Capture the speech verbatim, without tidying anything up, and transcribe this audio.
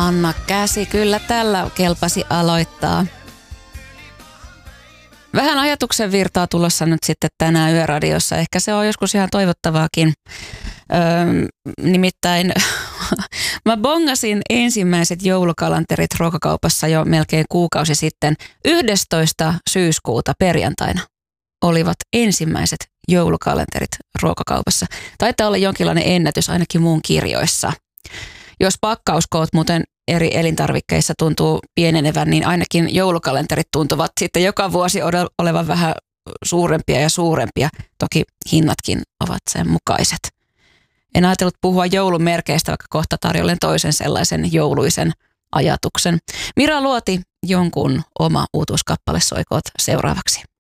Anna käsi, kyllä tällä kelpasi aloittaa. Vähän ajatuksen virtaa tulossa nyt sitten tänään Yöradiossa. Ehkä se on joskus ihan toivottavaakin. Öö, nimittäin mä bongasin ensimmäiset joulukalenterit ruokakaupassa jo melkein kuukausi sitten. yhdestoista syyskuuta perjantaina olivat ensimmäiset joulukalenterit ruokakaupassa. Taitaa olla jonkinlainen ennätys ainakin mun kirjoissa. Jos pakkauskoot muuten eri elintarvikkeissa tuntuu pienenevän, niin ainakin joulukalenterit tuntuvat sitten joka vuosi olevan vähän suurempia ja suurempia. Toki hinnatkin ovat sen mukaiset. En ajatellut puhua joulumerkeistä, vaikka kohta tarjollen toisen sellaisen jouluisen ajatuksen. Mira Luoti, jonkun oma uutuuskappale soikoot seuraavaksi.